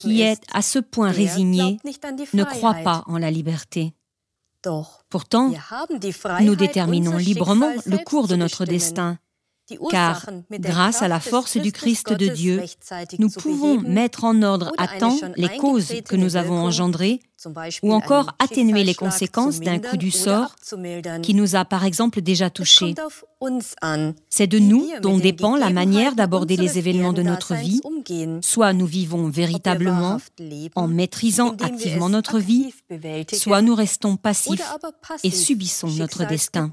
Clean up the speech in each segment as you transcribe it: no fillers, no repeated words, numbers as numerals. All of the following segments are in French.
qui est à ce point résigné ne croit pas en la liberté. Pourtant, nous déterminons librement le cours de notre destin, car grâce à la force du Christ de Dieu, nous pouvons mettre en ordre à temps les causes que nous avons engendrées ou encore atténuer les conséquences d'un coup du sort qui nous a par exemple déjà touchés. C'est de nous dont dépend la manière d'aborder les événements de notre vie. Soit nous vivons véritablement en maîtrisant activement notre vie, soit nous restons passifs et subissons notre destin.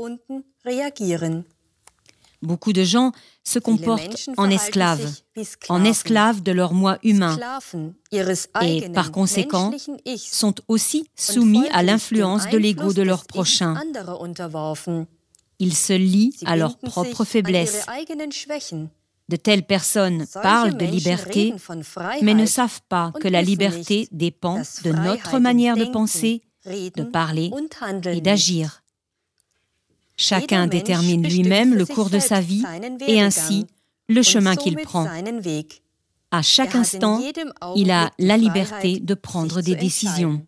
Beaucoup de gens se comportent en esclaves de leur moi humain et, par conséquent, sont aussi soumis à l'influence de l'ego de leur prochain. Ils se lient à leurs propres faiblesses. De telles personnes parlent de liberté, mais ne savent pas que la liberté dépend de notre manière de penser, de parler et d'agir. Chacun détermine lui-même le cours de sa vie et ainsi le chemin qu'il prend. À chaque instant, il a la liberté de prendre des décisions.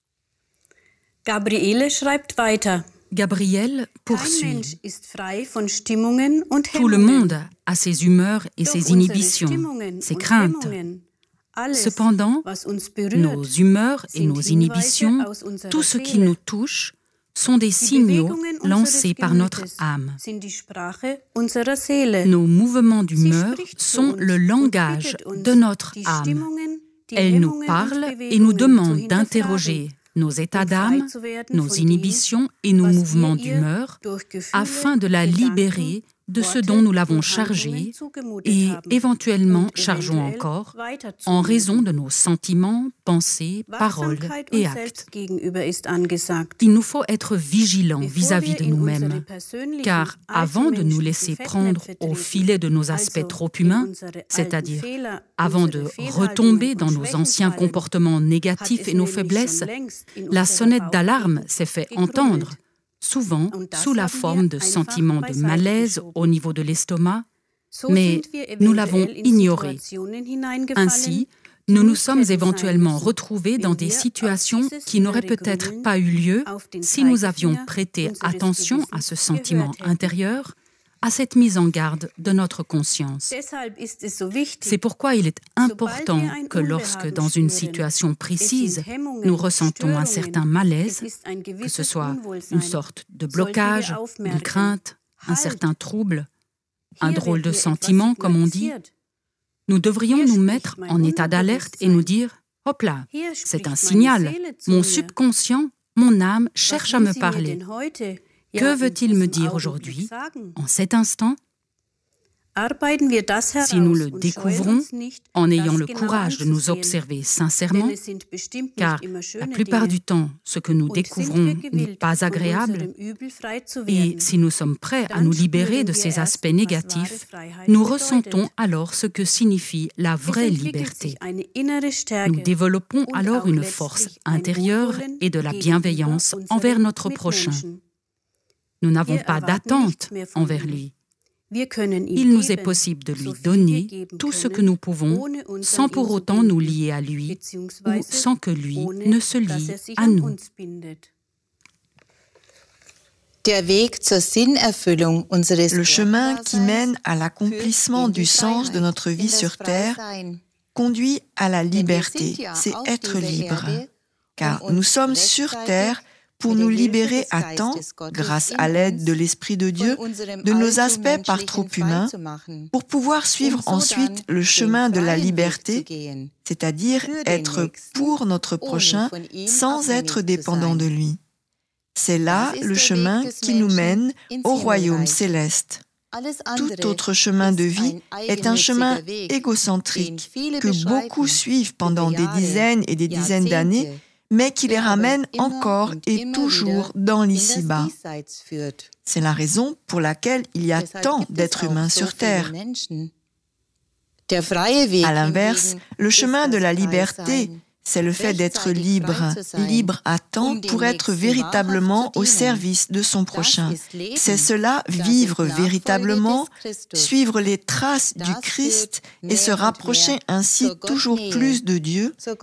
Gabriel poursuit. Tout le monde a ses humeurs et ses inhibitions, ses craintes. Cependant, nos humeurs et nos inhibitions, tout ce qui nous touche, sont des signaux lancés par notre âme. Nos mouvements d'humeur sont le langage de notre âme. Elles nous parlent et nous demandent d'interroger nos états d'âme, nos inhibitions et nos mouvements d'humeur afin de la libérer de ce dont nous l'avons chargée et éventuellement chargeons encore en raison de nos sentiments, pensées, paroles et actes. Il nous faut être vigilants vis-à-vis de nous-mêmes, car avant de nous laisser prendre au filet de nos aspects trop humains, c'est-à-dire avant de retomber dans nos anciens comportements négatifs et nos faiblesses, la sonnette d'alarme s'est fait entendre, souvent sous la forme de sentiments de malaise au niveau de l'estomac, mais nous l'avons ignoré. Ainsi, nous nous sommes éventuellement retrouvés dans des situations qui n'auraient peut-être pas eu lieu si nous avions prêté attention à ce sentiment intérieur, à cette mise en garde de notre conscience. C'est pourquoi il est important que lorsque, dans une situation précise, nous ressentons un certain malaise, que ce soit une sorte de blocage, une crainte, un certain trouble, un drôle de sentiment, comme on dit, nous devrions nous mettre en état d'alerte et nous dire « Hop là, c'est un signal, mon subconscient, mon âme cherche à me parler. Que veut-il me dire aujourd'hui, en cet instant ?» Si nous le découvrons en ayant le courage de nous observer sincèrement, car la plupart du temps, ce que nous découvrons n'est pas agréable, et si nous sommes prêts à nous libérer de ces aspects négatifs, nous ressentons alors ce que signifie la vraie liberté. Nous développons alors une force intérieure et de la bienveillance envers notre prochain. Nous n'avons pas d'attente envers lui. Il nous est possible de lui donner tout ce que nous pouvons sans pour autant nous lier à lui ou sans que lui ne se lie à nous. Le chemin qui mène à l'accomplissement du sens de notre vie sur Terre conduit à la liberté, c'est être libre. Car nous sommes sur Terre pour nous libérer à temps, grâce à l'aide de l'Esprit de Dieu, de nos aspects par trop humains, pour pouvoir suivre ensuite le chemin de la liberté, c'est-à-dire être pour notre prochain sans être dépendant de lui. C'est là le chemin qui nous mène au royaume céleste. Tout autre chemin de vie est un chemin égocentrique que beaucoup suivent pendant des dizaines et des dizaines d'années, mais qui les ramène encore et toujours dans l'ici-bas. C'est la raison pour laquelle il y a tant d'êtres humains sur Terre. À l'inverse, le chemin de la liberté, c'est le fait d'être libre, libre à temps pour être véritablement au service de son prochain. C'est cela, vivre véritablement, suivre les traces du Christ et se rapprocher ainsi toujours plus de Dieu,